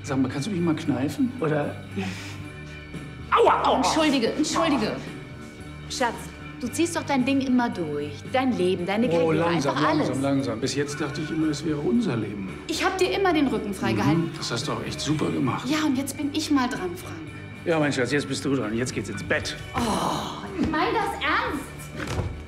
Sag mal, kannst du mich mal kneifen? Oder... Aua, aua! Entschuldige. Schatz, du ziehst doch dein Ding immer durch. Dein Leben, deine Karriere, langsam, einfach alles. langsam. Bis jetzt dachte ich immer, es wäre unser Leben. Ich hab dir immer den Rücken freigehalten. Das hast du auch echt super gemacht. Ja, und jetzt bin ich mal dran, Frank. Ja, mein Schatz, jetzt bist du dran. Jetzt geht's ins Bett. Ich meine das ernst.